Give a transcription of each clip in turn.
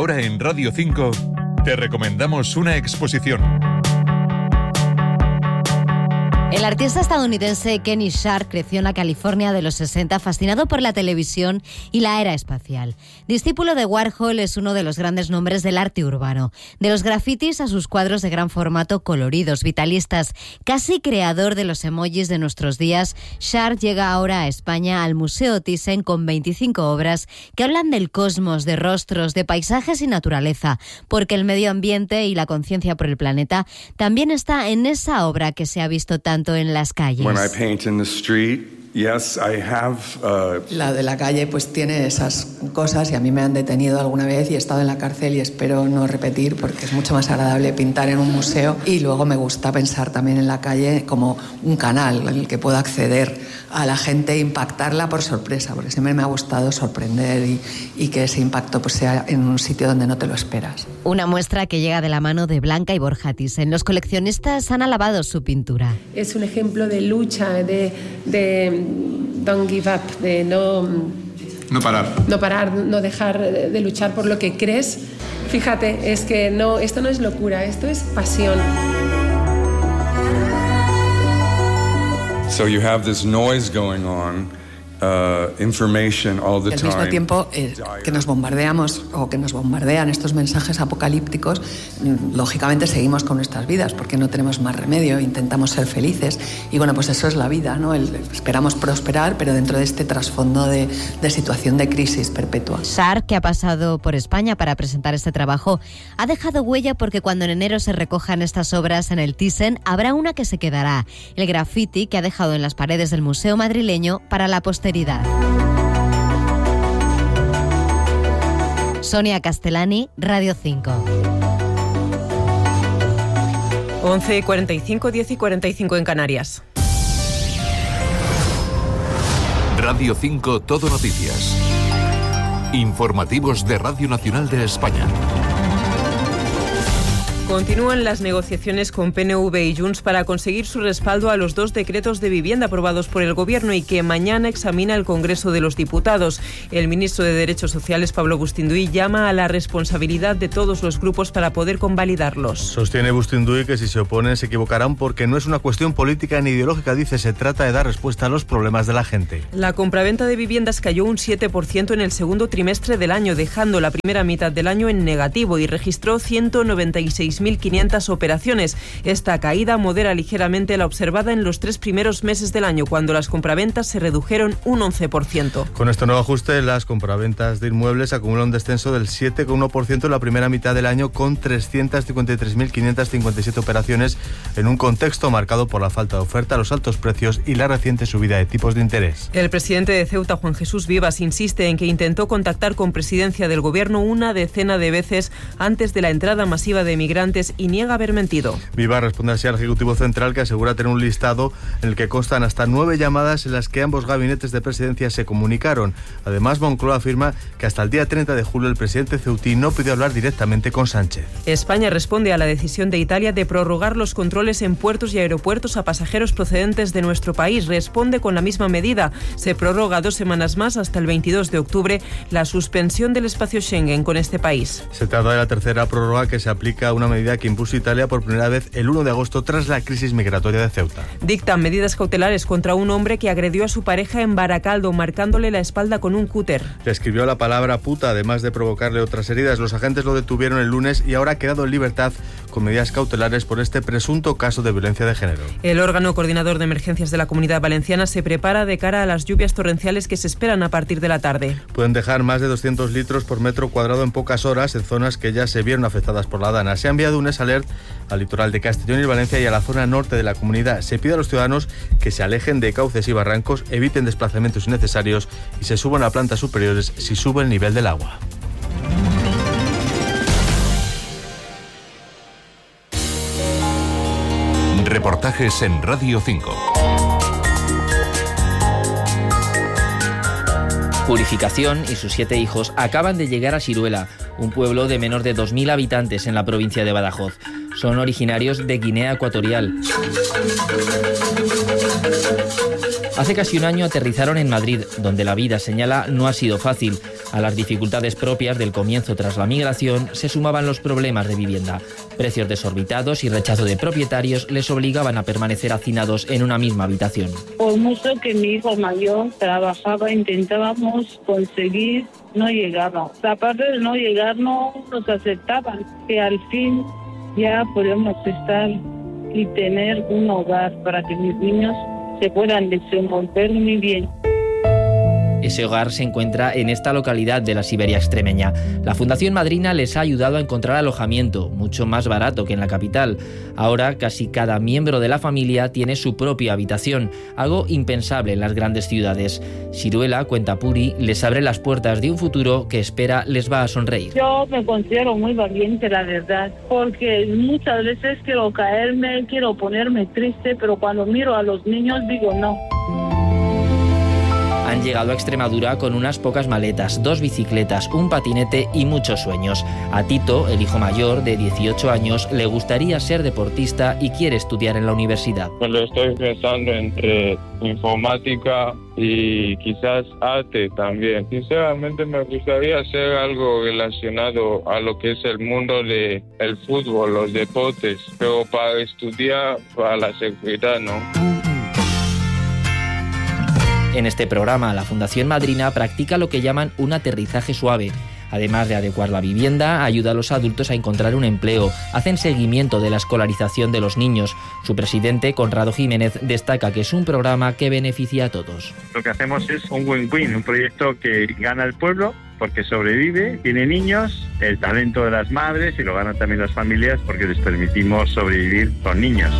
ahora en Radio 5 te recomendamos una exposición. El artista estadounidense Kenny Sharp creció en la California de los 60, fascinado por la televisión y la era espacial. Discípulo de Warhol, es uno de los grandes nombres del arte urbano. De los grafitis a sus cuadros de gran formato, coloridos, vitalistas, casi creador de los emojis de nuestros días, Sharp llega ahora a España al Museo Thyssen con 25 obras que hablan del cosmos, de rostros, de paisajes y naturaleza, porque el medio ambiente y la conciencia por el planeta también está en esa obra que se ha visto tanto en las calles. When I paint in the street, yes, I have, La de la calle pues tiene esas cosas y a mí me han detenido alguna vez y he estado en la cárcel y espero no repetir porque es mucho más agradable pintar en un museo, y luego me gusta pensar también en la calle como un canal en el que puedo acceder a la gente e impactarla por sorpresa, porque siempre me ha gustado sorprender y que ese impacto pues sea en un sitio donde no te lo esperas. Una muestra que llega de la mano de Blanca y Borja Thyssen. Los coleccionistas han alabado su pintura. Es un ejemplo de lucha, de don't give up, de no parar, no dejar de luchar por lo que crees. Fíjate, es que no, esto no es locura, esto es pasión. so you have this noise going on, information all the time. Al mismo tiempo que nos bombardeamos o que nos bombardean estos mensajes apocalípticos, lógicamente seguimos con nuestras vidas porque no tenemos más remedio, intentamos ser felices y bueno, pues eso es la vida, ¿no? Esperamos prosperar, pero dentro de este trasfondo de situación de crisis perpetua. Sharp, que ha pasado por España para presentar este trabajo, ha dejado huella porque cuando en enero se recojan estas obras en el Thyssen, habrá una que se quedará, el graffiti que ha dejado en las paredes del Museo madrileño para la posteridad. Sonia Castellani, Radio 5. 11:45, 10:45 en Canarias. Radio 5 Todo Noticias. Informativos de Radio Nacional de España. Continúan las negociaciones con PNV y Junts para conseguir su respaldo a los 2 decretos de vivienda aprobados por el Gobierno y que mañana examina el Congreso de los Diputados. El ministro de Derechos Sociales, Pablo Bustinduy, llama a la responsabilidad de todos los grupos para poder convalidarlos. Sostiene Bustinduy que si se oponen se equivocarán porque no es una cuestión política ni ideológica, dice, se trata de dar respuesta a los problemas de la gente. La compraventa de viviendas cayó un 7% en el segundo trimestre del año, dejando la primera mitad del año en negativo y registró 196.500 operaciones. Esta caída modera ligeramente la observada en los 3 primeros meses del año, cuando las compraventas se redujeron un 11%. Con este nuevo ajuste, las compraventas de inmuebles acumulan un descenso del 7,1% en la primera mitad del año, con 353.557 operaciones, en un contexto marcado por la falta de oferta, los altos precios y la reciente subida de tipos de interés. El presidente de Ceuta, Juan Jesús Vivas, insiste en que intentó contactar con presidencia del Gobierno una decena de veces antes de la entrada masiva de migrantes y niega haber mentido. Vivas responde así al Ejecutivo Central, que asegura tener un listado en el que constan hasta 9 llamadas en las que ambos gabinetes de presidencia se comunicaron. Además, Moncloa afirma que hasta el día 30 de julio el presidente ceutí no pidió hablar directamente con Sánchez. España responde a la decisión de Italia de prorrogar los controles en puertos y aeropuertos a pasajeros procedentes de nuestro país. Responde con la misma medida. Se prorroga 2 semanas más, hasta el 22 de octubre, la suspensión del espacio Schengen con este país. Se trata de la tercera prórroga que se aplica a una medida que impuso Italia por primera vez el 1 de agosto tras la crisis migratoria de Ceuta. Dictan medidas cautelares contra un hombre que agredió a su pareja en Baracaldo, marcándole la espalda con un cúter. Le escribió la palabra puta, además de provocarle otras heridas. Los agentes lo detuvieron el lunes y ahora ha quedado en libertad con medidas cautelares por este presunto caso de violencia de género. El órgano coordinador de emergencias de la Comunidad Valenciana se prepara de cara a las lluvias torrenciales que se esperan a partir de la tarde. Pueden dejar más de 200 litros por metro cuadrado en pocas horas en zonas que ya se vieron afectadas por la Dana. Se ha enviado un alert al litoral de Castellón y Valencia y a la zona norte de la comunidad. Se pide a los ciudadanos que se alejen de cauces y barrancos, eviten desplazamientos innecesarios y se suban a plantas superiores si sube el nivel del agua. Reportajes en Radio 5. Purificación y sus 7 hijos acaban de llegar a Siruela, un pueblo de menos de 2.000 habitantes en la provincia de Badajoz. Son originarios de Guinea Ecuatorial. Hace casi un año aterrizaron en Madrid, donde la vida, señala, no ha sido fácil. A las dificultades propias del comienzo tras la migración se sumaban los problemas de vivienda. Precios desorbitados y rechazo de propietarios les obligaban a permanecer hacinados en una misma habitación. Por mucho que mi hijo mayor trabajaba, intentábamos conseguir, no llegaba. Aparte de no llegar, no nos aceptaban. Que al fin ya podemos estar y tener un hogar para que mis niños se puedan desenvolver muy bien. Ese hogar se encuentra en esta localidad de la Siberia extremeña. La Fundación Madrina les ha ayudado a encontrar alojamiento, mucho más barato que en la capital. Ahora casi cada miembro de la familia tiene su propia habitación, algo impensable en las grandes ciudades. Siruela, cuenta Puri, les abre las puertas de un futuro que espera les va a sonreír. Yo me considero muy valiente, la verdad, porque muchas veces quiero caerme, quiero ponerme triste, pero cuando miro a los niños digo no. Han llegado a Extremadura con unas pocas maletas, 2 bicicletas, un patinete y muchos sueños. A Tito, el hijo mayor de 18 años, le gustaría ser deportista y quiere estudiar en la universidad. Pues lo estoy pensando entre informática y quizás arte también. Sinceramente me gustaría hacer algo relacionado a lo que es el mundo del fútbol, los deportes, pero para estudiar para la seguridad, ¿no? En este programa, la Fundación Madrina practica lo que llaman un aterrizaje suave. Además de adecuar la vivienda, ayuda a los adultos a encontrar un empleo, hacen seguimiento de la escolarización de los niños. Su presidente, Conrado Jiménez, destaca que es un programa que beneficia a todos. Lo que hacemos es un win-win, un proyecto que gana el pueblo porque sobrevive, tiene niños, el talento de las madres y lo ganan también las familias porque les permitimos sobrevivir con niños.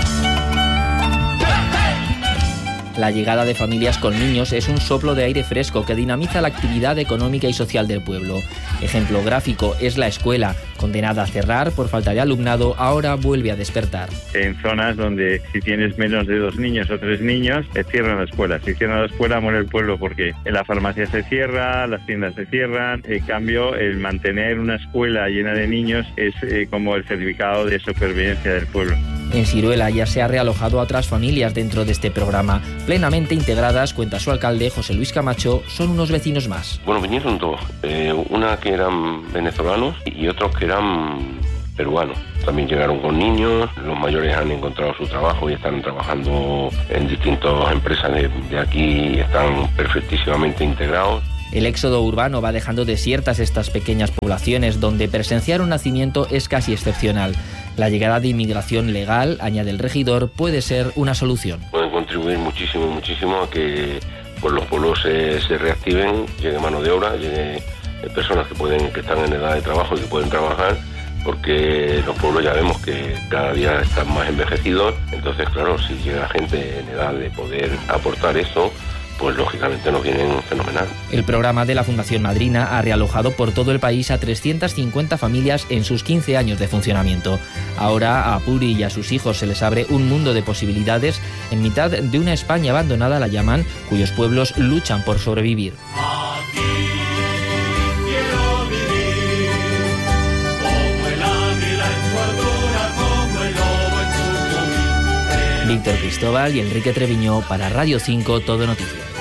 La llegada de familias con niños es un soplo de aire fresco que dinamiza la actividad económica y social del pueblo. Ejemplo gráfico es la escuela, condenada a cerrar por falta de alumnado, ahora vuelve a despertar. En zonas donde si tienes menos de 2 niños o 3 niños, cierran la escuela. Si cierran la escuela, muere el pueblo porque la farmacia se cierra, las tiendas se cierran. En cambio, el mantener una escuela llena de niños es como el certificado de supervivencia del pueblo. En Siruela ya se ha realojado a otras familias dentro de este programa. Plenamente integradas, cuenta su alcalde, José Luis Camacho, son unos vecinos más. Bueno, vinieron 2, una que eran venezolanos y otros que eran peruanos. También llegaron con niños, los mayores han encontrado su trabajo y están trabajando en distintas empresas de aquí y están perfectísimamente integrados. El éxodo urbano va dejando desiertas estas pequeñas poblaciones donde presenciar un nacimiento es casi excepcional. La llegada de inmigración legal, añade el regidor, puede ser una solución. Pueden contribuir muchísimo a que pues, los pueblos se reactiven, llegue mano de obra, llegue personas que están en edad de trabajo y que pueden trabajar, porque los pueblos ya vemos que cada día están más envejecidos. Entonces, claro, si llega gente en edad de poder aportar eso, pues lógicamente nos vienen fenomenal. El programa de la Fundación Madrina ha realojado por todo el país a 350 familias en sus 15 años de funcionamiento. Ahora a Puri y a sus hijos se les abre un mundo de posibilidades en mitad de una España abandonada, la llaman, cuyos pueblos luchan por sobrevivir. Víctor Cristóbal y Enrique Treviño para Radio 5 Todo Noticias.